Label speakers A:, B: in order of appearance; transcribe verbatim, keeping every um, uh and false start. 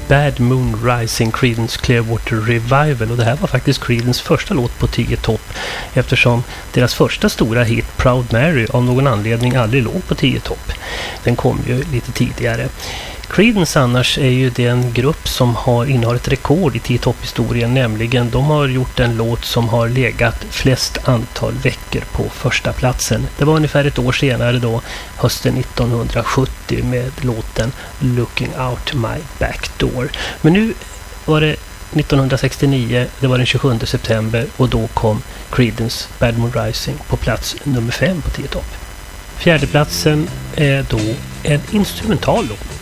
A: Bad Moon Rising, Creedence Clearwater Revival, och det här var faktiskt Creedence första låt på tio topp, eftersom deras första stora hit Proud Mary av någon anledning aldrig låg på tio topp. Den kom ju lite tidigare. Creedence annars är ju den grupp som har innehar ett rekord i tio topp-historien, nämligen de har gjort en låt som har legat flest antal veckor på första platsen. Det var ungefär ett år senare då, hösten nittonhundrasjuttio, med låten Looking Out My Back Door. Men nu var det nittonhundrasextionio, det var den tjugosjunde september, och då kom Creedence Bad Moon Rising på plats nummer fem på tio topp. Fjärdeplatsen är då en instrumental låt.